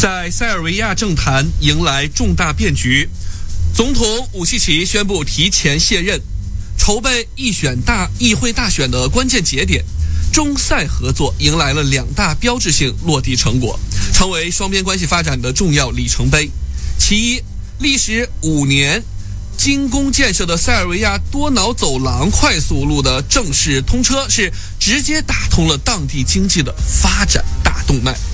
在塞尔维亚政坛迎来重大变局，总统武契奇宣布提前卸任，筹备议会大选的关键节点，中塞合作迎来了2大标志性落地成果，成为双边关系发展的重要里程碑。其一，历时5年精工建设的塞尔维亚多瑙走廊快速路的正式通车，是直接打通了当地经济的发展大动脉。